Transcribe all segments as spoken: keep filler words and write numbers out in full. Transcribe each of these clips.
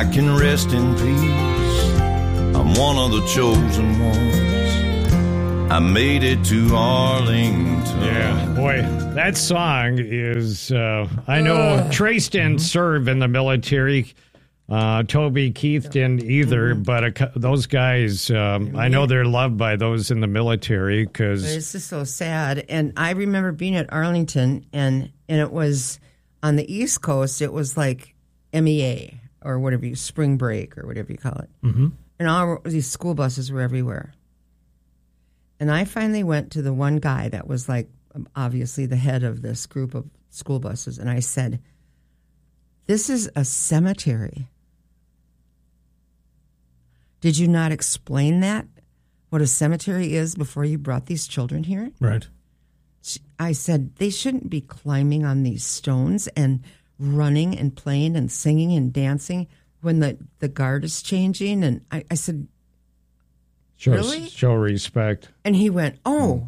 I can rest in peace. I'm one of the chosen ones. I made it to Arlington. Yeah, boy, that song is, uh, I know uh, Trace didn't mm-hmm. serve in the military. Uh, Toby Keith didn't either, mm-hmm. but a, those guys, um, I know they're loved by those in the military because it's just so sad. And I remember being at Arlington, and and it was on the East Coast. It was like M E A or whatever you spring break or whatever you call it, mm-hmm. and all these school buses were everywhere. And I finally went to the one guy that was like obviously the head of this group of school buses, and I said, "This is a cemetery. Did you not explain that, what a cemetery is, before you brought these children here?" Right. I said, they shouldn't be climbing on these stones and running and playing and singing and dancing when the, the guard is changing. And I, I said, show, really? Show respect. And he went, oh. Mm.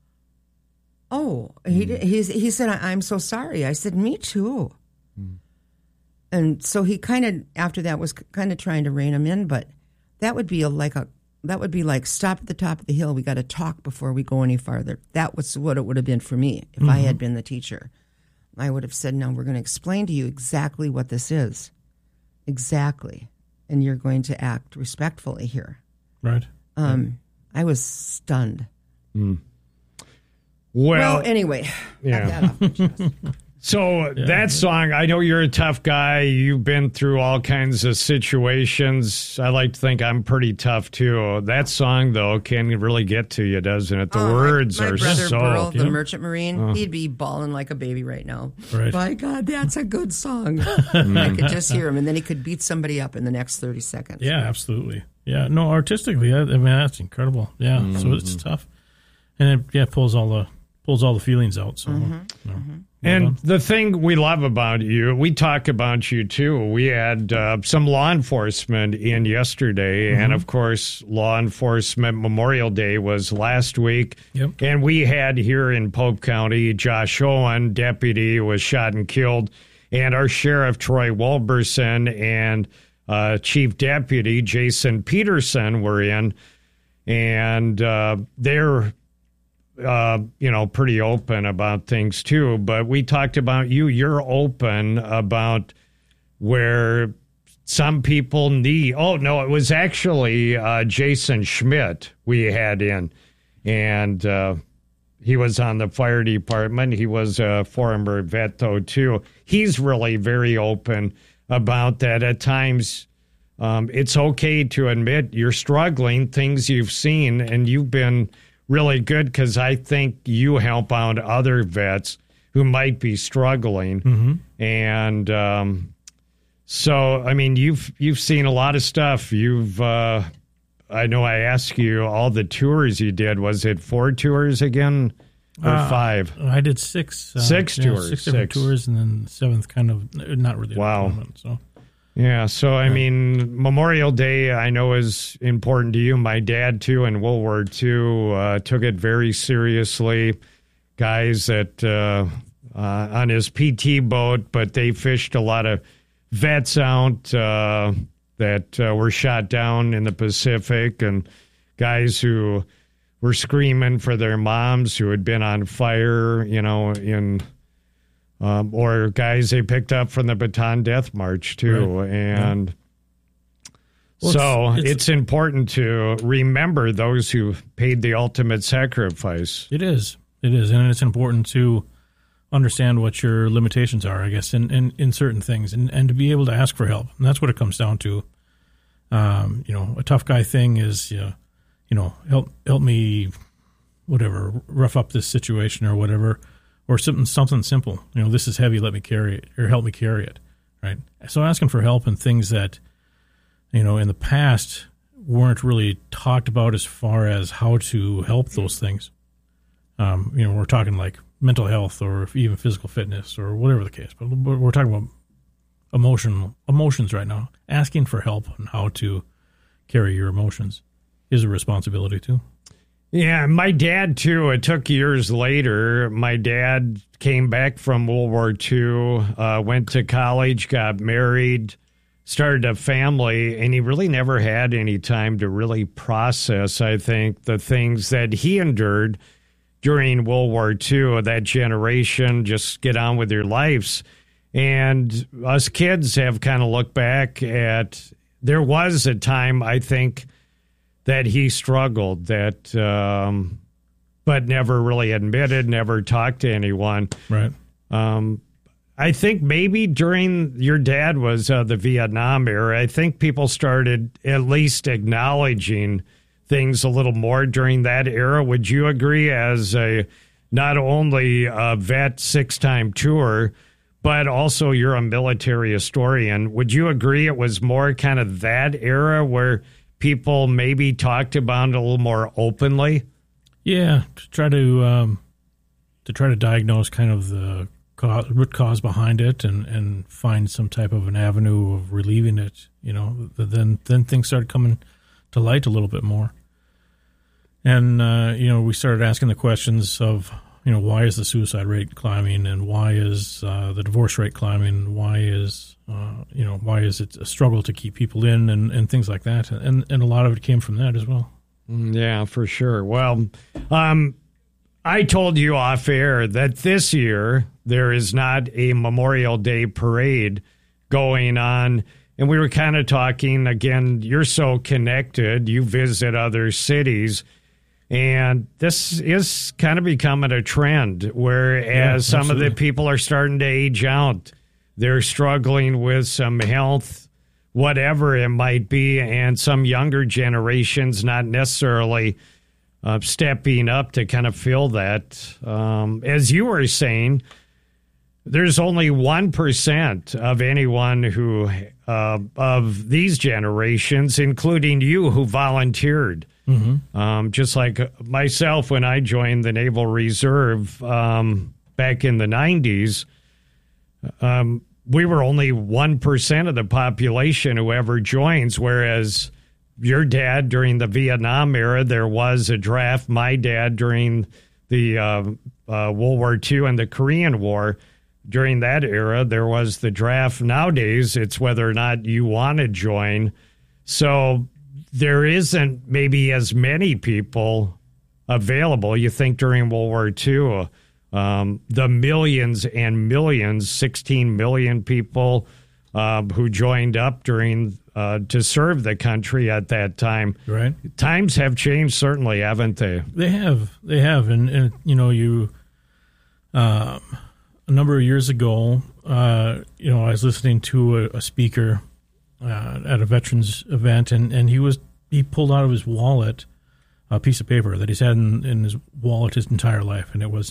Oh. Mm. He, he's, he said, I'm so sorry. I said, me too. Mm. And so he kind of, after that, was kind of trying to rein him in, but that would be a, like a, that would be like, stop at the top of the hill. We got to talk before we go any farther. That was what it would have been for me if mm-hmm. I had been the teacher. I would have said, no, we're going to explain to you exactly what this is. Exactly. And you're going to act respectfully here. Right. Um, I was stunned. Mm. Well, well, anyway. Yeah. So yeah, that song, I know you're a tough guy. You've been through all kinds of situations. I like to think I'm pretty tough, too. That song, though, can really get to you, doesn't it? The oh, words my, my are brother so... Burl, yeah. the Merchant Marine, oh. he'd be bawling like a baby right now. Right. My God, that's a good song. I could just hear him, and then he could beat somebody up in the next thirty seconds. Yeah, absolutely. Yeah, no, artistically, I, I mean, that's incredible. Yeah, mm-hmm. so it's tough. And it yeah, pulls all the pulls all the feelings out. So, mm-hmm. you know. Mm-hmm. And the thing we love about you, we talk about you too. We had uh, some law enforcement in yesterday, mm-hmm. and of course, Law Enforcement Memorial Day was last week. Yep. And we had here in Pope County, Josh Owen, deputy, was shot and killed, and our sheriff, Troy Wolberson, and uh, chief deputy, Jason Peterson, were in, and uh, they're Uh, you know, pretty open about things too. But we talked about you. You're open about where some people need. Oh, no, it was actually uh, Jason Schmidt we had in. And uh, he was on the fire department. He was a former vet, though, too. He's really very open about that. At times, um, it's okay to admit you're struggling, things you've seen, and you've been really good because I think you help out other vets who might be struggling. Mm-hmm. And um, so, I mean, you've you've seen a lot of stuff. You've, uh, I know I asked you all the tours you did. Was it four tours again or uh, five? I did six. Uh, six yeah, tours. Six different six. tours, and then the seventh kind of not really. Wow. Moment, so. Yeah, so, I mean, Memorial Day, I know, is important to you. My dad, too, in World War Two, uh, took it very seriously. Guys that, uh, uh, on his P T boat, but they fished a lot of vets out uh, that uh, were shot down in the Pacific, and guys who were screaming for their moms who had been on fire, you know, in... Um, or guys they picked up from the Bataan Death March, too. Right. And yeah. well, so it's, it's, it's important to remember those who paid the ultimate sacrifice. It is. It is. And it's important to understand what your limitations are, I guess, in, in, in certain things, and, and to be able to ask for help. And that's what it comes down to. Um, you know, a tough guy thing is, you know, you know help, help me, whatever, rough up this situation or whatever. Or something something simple. You know, this is heavy, let me carry it, or help me carry it, right? So asking for help in things that, you know, in the past weren't really talked about as far as how to help those things. Um, you know, we're talking like mental health or even physical fitness or whatever the case. But we're talking about emotional emotions right now. Asking for help on how to carry your emotions is a responsibility too. Yeah, my dad, too. It took years later. My dad came back from World War Two, uh, went to college, got married, started a family, and he really never had any time to really process, I think, the things that he endured during World War Two. That generation, just get on with your lives. And us kids have kind of looked back at, there was a time, I think, that he struggled, that, um, but never really admitted, never talked to anyone. Right. Um, I think maybe during your dad was uh, the Vietnam era, I think people started at least acknowledging things a little more during that era. Would you agree, as a not only a vet six-time tour, but also you're a military historian? Would you agree it was more kind of that era where people maybe talked about it a little more openly? Yeah, to try to um, to try to diagnose kind of the cause, root cause behind it, and, and find some type of an avenue of relieving it. You know, then then things started coming to light a little bit more, and uh, you know, we started asking the questions of, you know, why is the suicide rate climbing, and why is uh, the divorce rate climbing? Why is uh, you know why is it a struggle to keep people in, and, and things like that? And and a lot of it came from that as well. Yeah, for sure. Well, um, I told you off air that this year there is not a Memorial Day parade going on. And we were kind of talking, again, you're so connected, you visit other cities. And this is kind of becoming a trend, whereas yeah, some of the people are starting to age out. They're struggling with some health, whatever it might be, and some younger generations not necessarily uh, stepping up to kind of fill that. Um, as you were saying, there's only one percent of anyone who, uh, of these generations, including you, who volunteered. Mm-hmm. Um, just like myself, when I joined the Naval Reserve um, back in the nineties, um, we were only one percent of the population who ever joins, whereas your dad during the Vietnam era, there was a draft. My dad during the uh, uh, World War Two and the Korean War, during that era, there was the draft. Nowadays, it's whether or not you want to join. So there isn't maybe as many people available. You think during World War Two, um, the millions and millions, sixteen million people uh, who joined up during uh, to serve the country at that time. Right. Times have changed, certainly, haven't they? They have. They have. And, and you know, you um, a number of years ago, uh, you know, I was listening to a, a speaker Uh, at a veterans event, and, and he was he pulled out of his wallet a piece of paper that he's had in, in his wallet his entire life, and it was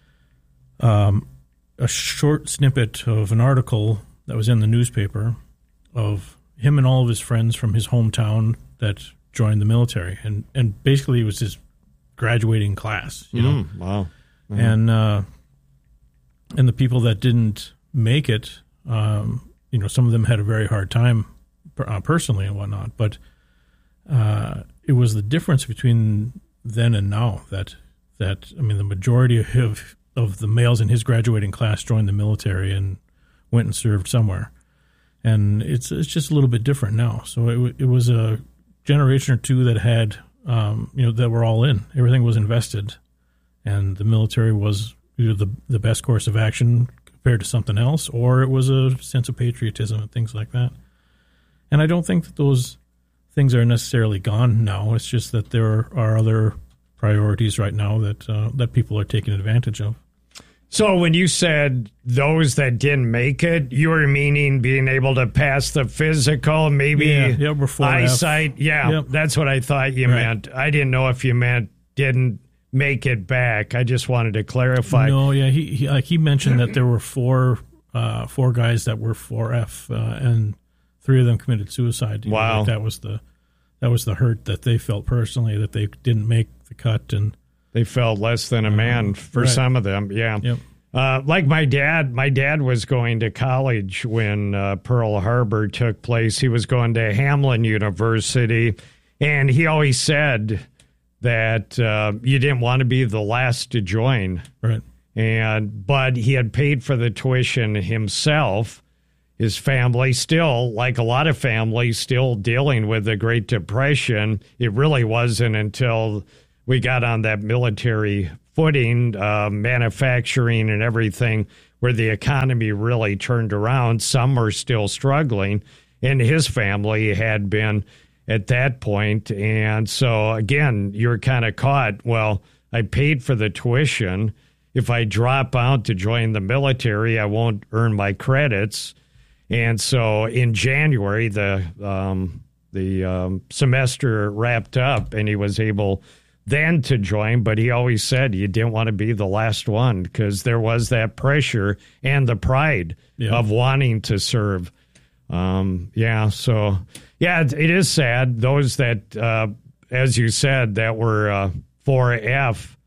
um, a short snippet of an article that was in the newspaper of him and all of his friends from his hometown that joined the military, and, and basically it was his graduating class, you know. Mm, wow. Mm-hmm. And uh, and the people that didn't make it, um, you know, some of them had a very hard time uh, personally and whatnot, but uh, it was the difference between then and now that, that I mean, the majority of, of the males in his graduating class joined the military and went and served somewhere. And it's it's just a little bit different now. So it, it was a generation or two that had, um, you know, that were all in. Everything was invested, and the military was either the, the best course of action compared to something else, or it was a sense of patriotism and things like that. And I don't think that those things are necessarily gone now. It's just that there are other priorities right now that uh, that people are taking advantage of. So when you said those that didn't make it, you were meaning being able to pass the physical, maybe yeah, yeah, before eyesight? F. Yeah, yep. That's what I thought you right. meant. I didn't know if you meant didn't make it back. I just wanted to clarify. No, yeah, he he, like he mentioned that there were four uh, four guys that were four F, uh, and three of them committed suicide. You Wow, know, like that was the that was the hurt that they felt personally, that they didn't make the cut, and they felt less than a man for right. some of them. Yeah. Yep. Uh, like my dad, my dad was going to college when uh, Pearl Harbor took place. He was going to Hamline University, and he always said that uh, you didn't want to be the last to join. Right. And but he had paid for the tuition himself, his family still, like a lot of families, still dealing with the Great Depression. It really wasn't until we got on that military footing, uh, manufacturing and everything, where the economy really turned around. Some are still struggling, and his family had been at that point. And so, again, you're kind of caught. Well, I paid for the tuition. If I drop out to join the military, I won't earn my credits. And so in January, the um, the um, semester wrapped up, and he was able then to join. But he always said you didn't want to be the last one, because there was that pressure and the pride yeah. of wanting to serve. Um, yeah, so, yeah, it, it is sad. Those that, uh, as you said, that were uh, four F,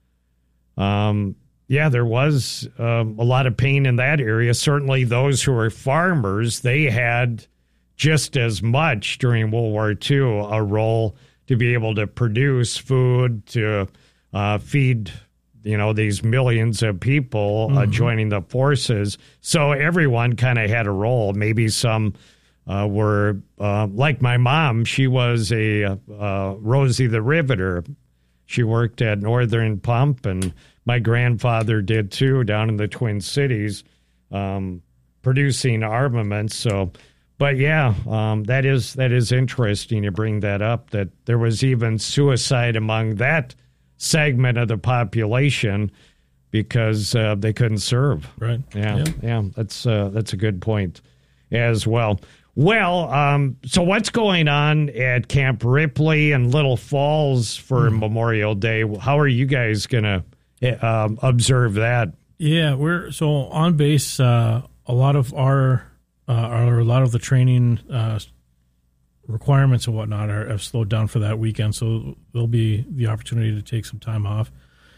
um yeah, there was um, a lot of pain in that area. Certainly those who were farmers, they had just as much during World War Two a role to be able to produce food, to uh, feed, you know, these millions of people uh, mm-hmm. joining the forces. So everyone kind of had a role. Maybe some uh, were, uh, like my mom, she was a uh, Rosie the Riveter. She worked at Northern Pump, and my grandfather did too, down in the Twin Cities, um, producing armaments. So, but yeah, um, that is that is interesting to bring that up, that there was even suicide among that segment of the population because uh, they couldn't serve. Right. Yeah, yeah, yeah that's uh, that's a good point as well. Well, um, so what's going on at Camp Ripley and Little Falls for mm. Memorial Day? How are you guys going to Um, observe that? Yeah, we're so on base. Uh, a lot of our, uh, or a lot of the training uh, requirements and whatnot are, have slowed down for that weekend. So there'll be the opportunity to take some time off.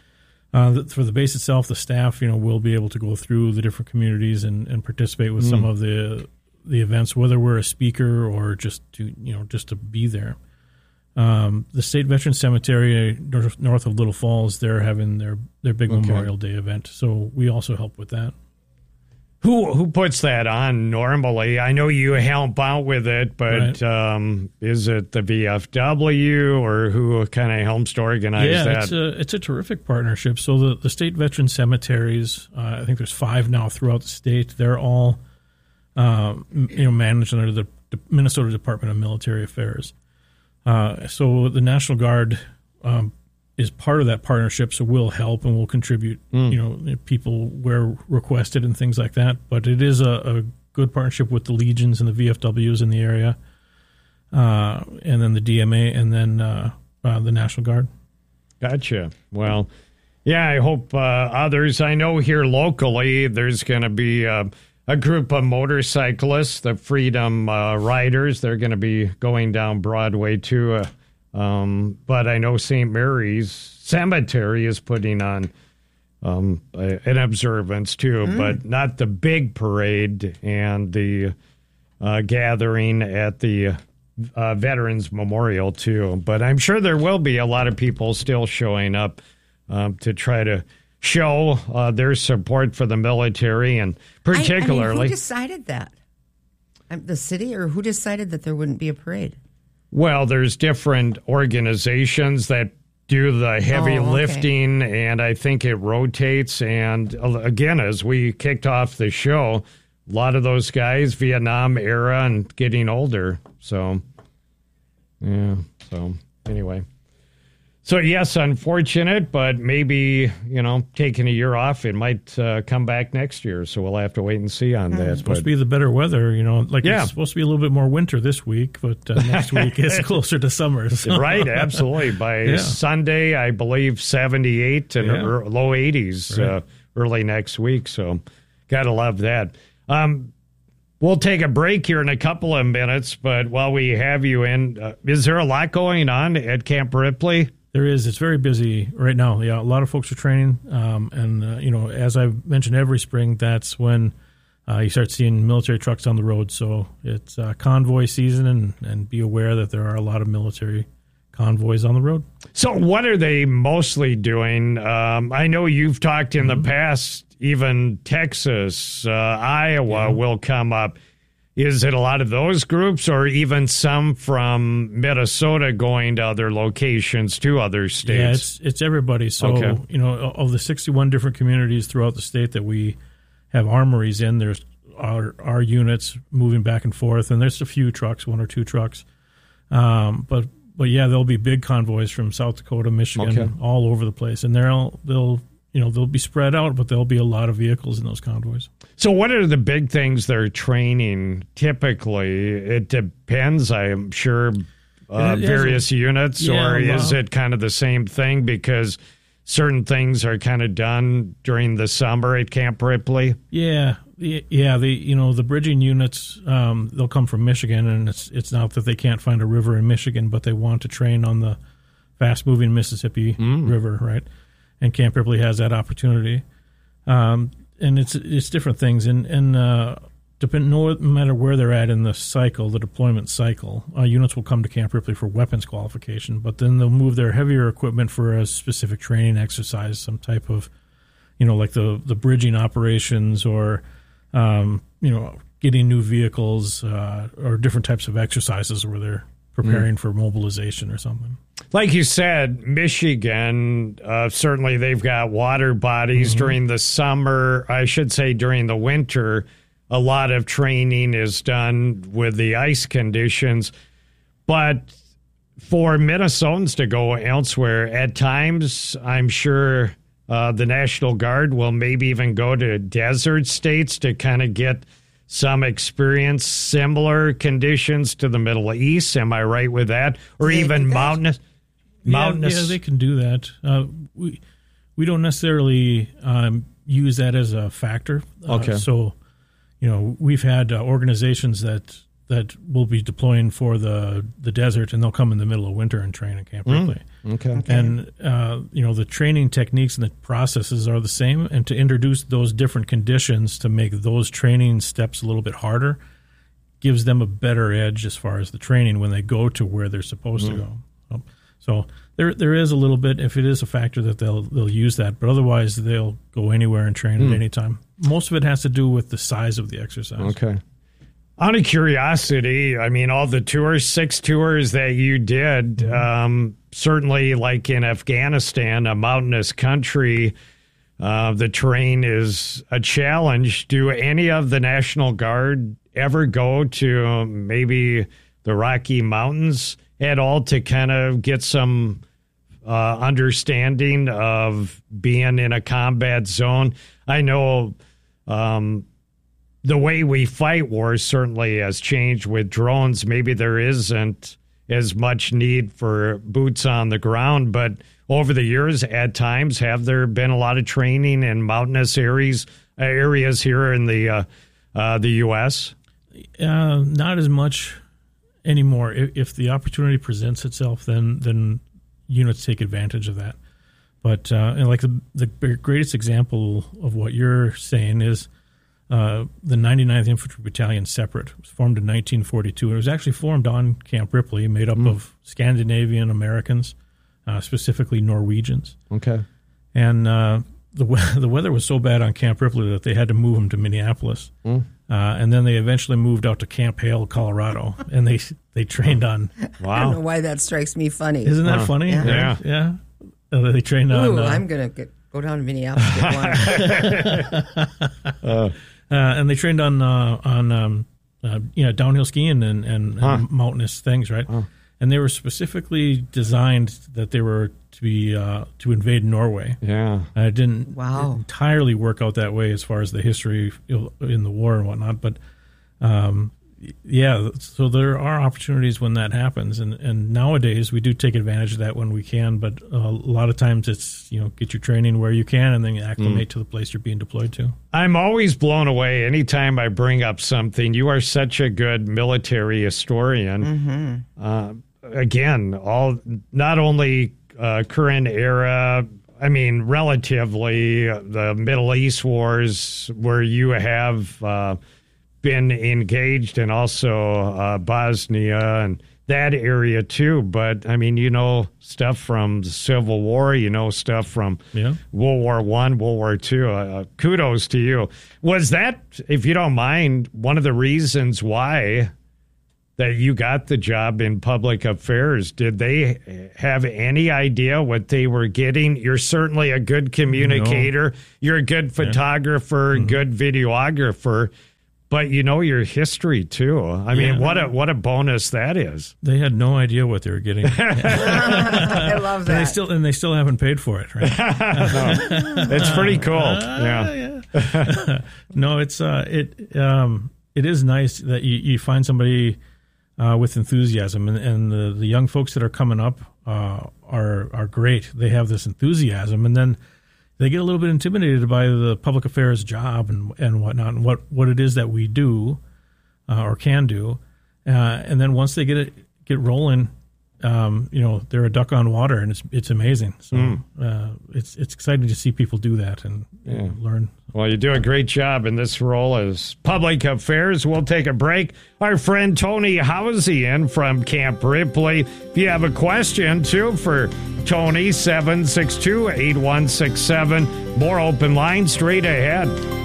Uh, for the base itself, the staff, you know, will be able to go through the different communities and, and participate with mm. some of the the events, whether we're a speaker or just to you know just to be there. Um, the State Veterans Cemetery north, north of Little Falls, they're having their, their big okay. Memorial Day event, so we also help with that. Who who puts that on normally? I know you help out with it, but right. um, is it the V F W or who kind of helps to organize yeah, that? Yeah, it's a, it's a terrific partnership. So the, the State Veterans Cemeteries, uh, I think there's five now throughout the state. They're all uh, you know managed under the Minnesota Department of Military Affairs. Uh, so the National Guard um, is part of that partnership, so we'll help and we'll contribute, mm. you know, people where requested and things like that. But it is a, a good partnership with the Legions and the V F Ws in the area, uh, and then the D M A, and then uh, uh, the National Guard. Gotcha. Well, yeah, I hope uh, others. I know here locally there's going to be a, a group of motorcyclists, the Freedom uh, Riders. They're going to be going down Broadway too. Uh, um, but I know Saint Mary's Cemetery is putting on um, a, an observance too, mm. but not the big parade and the uh, gathering at the uh, Veterans Memorial too. But I'm sure there will be a lot of people still showing up um, to try to show uh, their support for the military, and particularly... I, I mean, who decided that? The city, or who decided that there wouldn't be a parade? Well, there's different organizations that do the heavy oh, okay. lifting, and I think it rotates. And again, as we kicked off the show, a lot of those guys, Vietnam era and getting older. So, yeah, so anyway. So, yes, unfortunate, but maybe, you know, taking a year off, it might uh, come back next year. So we'll have to wait and see on that. It's supposed but, to be the better weather, you know. Like yeah. It's supposed to be a little bit more winter this week, but uh, next week is closer to summer. So. Right, absolutely. By yeah. Sunday, I believe seventy-eight and yeah. er, low eighties right. uh, early next week. So got to love that. Um, we'll take a break here in a couple of minutes, but while we have you in, uh, is there a lot going on at Camp Ripley? There is. It's very busy right now. Yeah, a lot of folks are training, um, and uh, you know, as I've mentioned, every spring that's when uh, you start seeing military trucks on the road. So it's uh, convoy season, and, and be aware that there are a lot of military convoys on the road. So what are they mostly doing? Um, I know you've talked in mm-hmm. the past, even Texas, uh, Iowa yeah. will come up. is it a lot of those groups or even some from Minnesota going to other locations to other states? Yeah, it's it's everybody. So, Okay. you know, of the sixty-one different communities throughout the state that we have armories in, there's our, our units moving back and forth, and there's a few trucks, one or two trucks. Um, but, but yeah, there'll be big convoys from South Dakota, Michigan, Okay. all over the place. And they'll, they'll, you know, they'll be spread out, but there'll be a lot of vehicles in those convoys. So what are the big things they're training typically? It depends, I'm sure, uh, It is- various units, yeah, or is well- it kind of the same thing because certain things are kind of done during the summer at Camp Ripley? Yeah, y- yeah. The you know the bridging units, um, they'll come from Michigan, and it's it's not that they can't find a river in Michigan, but they want to train on the fast moving Mississippi River, right? And Camp Ripley has that opportunity, um, and it's it's different things, and and uh, depend no matter where they're at in the cycle, the deployment cycle, uh, units will come to Camp Ripley for weapons qualification, but then they'll move their heavier equipment for a specific training exercise, some type of, you know, like the the bridging operations or, um, you know, getting new vehicles uh, or different types of exercises where they're preparing mm. for mobilization or something. Like you said, Michigan, uh, certainly they've got water bodies mm-hmm. during the summer. I should say during the winter, a lot of training is done with the ice conditions. But for Minnesotans to go elsewhere, at times, I'm sure uh, the National Guard will maybe even go to desert states to kind of get some experience, similar conditions to the Middle East. Am I right with that? Or They even do that? mountainous? mountainous. Yeah, yeah, they can do that. Uh, we we don't necessarily um, use that as a factor. Uh, Okay. So, you know, we've had uh, organizations that that will be deploying for the, the desert, and they'll come in the middle of winter and train at Camp Ripley. Okay. And, uh, you know, the training techniques and the processes are the same. And to introduce those different conditions to make those training steps a little bit harder gives them a better edge as far as the training when they go to where they're supposed mm. to go. So, so there there is a little bit, if it is a factor, that they'll they'll use that. But otherwise, they'll go anywhere and train mm. at any time. Most of it has to do with the size of the exercise. Okay. Out of curiosity, I mean, all the tours, six tours that you did, mm-hmm. um, certainly like in Afghanistan, a mountainous country, uh, the terrain is a challenge. Do any of the National Guard ever go to maybe the Rocky Mountains at all to kind of get some uh, understanding of being in a combat zone? I know um, the way we fight wars certainly has changed with drones. Maybe there isn't as much need for boots on the ground, but over the years, at times, have there been a lot of training in mountainous areas areas here in the uh, uh, the U S? Uh, not as much anymore. If, if the opportunity presents itself, then then units take advantage of that. But uh, and like the the greatest example of what you're saying is uh, the ninety-ninth Infantry Battalion Separate. It was formed in nineteen forty-two. It was actually formed on Camp Ripley, made up mm. of Scandinavian Americans, uh, specifically Norwegians. Okay. And uh, the the weather was so bad on Camp Ripley that they had to move them to Minneapolis. Mm. Uh, and then they eventually moved out to Camp Hale, Colorado, and they they trained on. Wow! I don't know why that strikes me funny. Isn't that wow. funny? Yeah, yeah. yeah. Uh, they trained Ooh, on. Uh, I'm gonna get, go down to Minneapolis. Get one. uh, and they trained on uh, on um, uh, you know downhill skiing and and, huh. and mountainous things, right? Huh. And they were specifically designed that they were to be uh, to invade Norway. Yeah, uh, it didn't wow. entirely work out that way as far as the history in the war and whatnot. But um, yeah, so there are opportunities when that happens, and, and nowadays we do take advantage of that when we can. But uh, a lot of times it's you know get your training where you can, and then acclimate mm. to the place you're being deployed to. I'm always blown away anytime I bring up something. You are such a good military historian. Mm-hmm. Uh, again, all not only uh, current era, I mean, relatively uh, the Middle East wars where you have uh, been engaged, and also uh, Bosnia and that area too. But I mean, you know, stuff from the Civil War, you know, stuff from Yeah. World War One, World War Two. Uh, kudos to you. Was that, if you don't mind, one of the reasons why that you got the job in public affairs? Did they have any idea what they were getting? You're certainly a good communicator. No. You're a good photographer, yeah. mm-hmm. good videographer. But you know your history too. I mean, yeah. what a what a bonus that is. They had no idea what they were getting. I love that. And they still and they still haven't paid for it, right? No, it's pretty cool. Uh, yeah. yeah. no, it's uh, it um, it is nice that you, you find somebody uh, with enthusiasm, and, and the, the young folks that are coming up uh, are are great. They have this enthusiasm, and then they get a little bit intimidated by the public affairs job and and whatnot, and what, what it is that we do uh, or can do. Uh, and then once they get it get rolling, um, you know, they're a duck on water, and it's it's amazing. So mm. uh, it's it's exciting to see people do that and, yeah. and learn. Well, you do a great job in this role as public affairs. We'll take a break. Our friend Tony Housian from Camp Ripley. If you have a question, too, for Tony, seven six two, eight one six seven. More open line straight ahead.